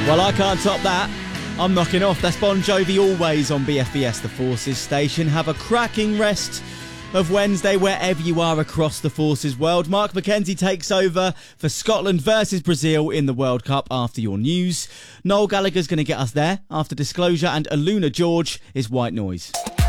Well, I can't top that. I'm knocking off. That's Bon Jovi Always on BFBS, the Forces station. Have a cracking rest of Wednesday wherever you are across the Forces world. Mark McKenzie takes over for Scotland versus Brazil in the World Cup after your news. Noel Gallagher's going to get us there after Disclosure, and Aluna George is White Noise.